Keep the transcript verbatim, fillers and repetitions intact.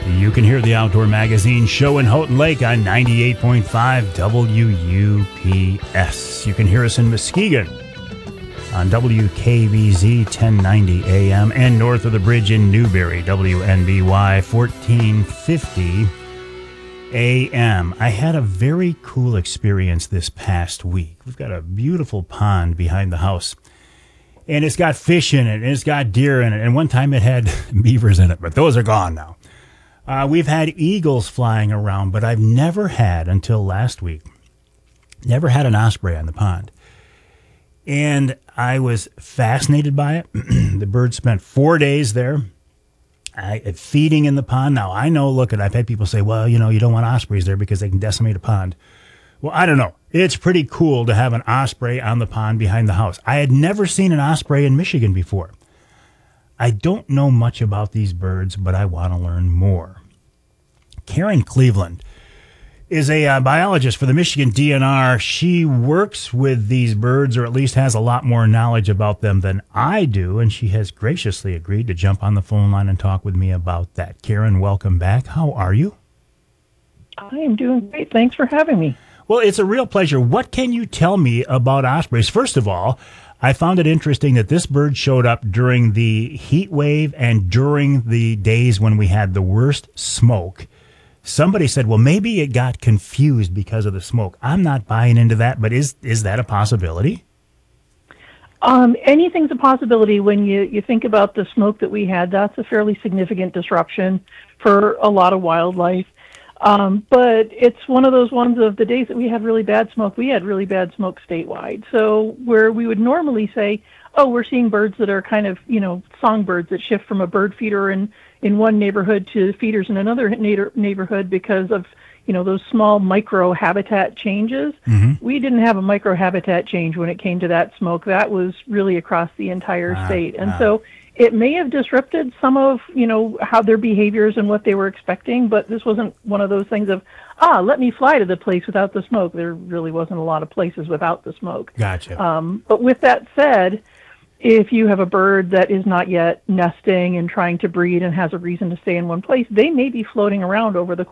You can hear the Outdoor Magazine show in Houghton Lake on ninety-eight point five W U P S. You can hear us in Muskegon on W K B Z ten ninety A M and north of the bridge in Newberry, W N B Y fourteen fifty A M. I had a very cool experience this past week. We've got a beautiful pond behind the house, and it's got fish in it, and it's got deer in it, and one time it had beavers in it, but those are gone now. Uh, we've had eagles flying around, but I've never had, until last week, never had an osprey on the pond. And I was fascinated by it. The bird spent four days there I, feeding in the pond. Now, I know, look, I've had people say, well, you know, you don't want ospreys there because they can decimate a pond. Well, I don't know. It's pretty cool to have an osprey on the pond behind the house. I had never seen an osprey in Michigan before. I don't know much about these birds, but I want to learn more. Karen Cleveland is a uh, biologist for the Michigan D N R. She works with these birds, or at least has a lot more knowledge about them than I do, and she has graciously agreed to jump on the phone line and talk with me about that. Karen, welcome back. How are you? I am doing great. Thanks for having me. Well, it's a real pleasure. What can you tell me about ospreys? First of all, I found it interesting that this bird showed up during the heat wave and during the days when we had the worst smoke. Somebody said, well, maybe it got confused because of the smoke. I'm not buying into that, but is is that a possibility? Um, anything's a possibility when you, you think about the smoke that we had. That's a fairly significant disruption for a lot of wildlife. Um, but it's one of those ones of the days that we had really bad smoke, we had really bad smoke statewide. So where we would normally say, oh, we're seeing birds that are kind of, you know, songbirds that shift from a bird feeder in, in one neighborhood to feeders in another na- neighborhood because of, you know, those small micro habitat changes. Mm-hmm. We didn't have a micro habitat change when it came to that smoke. That was really across the entire ah, state. And ah. so it may have disrupted some of, you know, how their behaviors and what they were expecting, but this wasn't one of those things of, ah, let me fly to the place without the smoke. There really wasn't a lot of places without the smoke. Gotcha. Um, but with that said, if you have a bird that is not yet nesting and trying to breed and has a reason to stay in one place, they may be floating around over the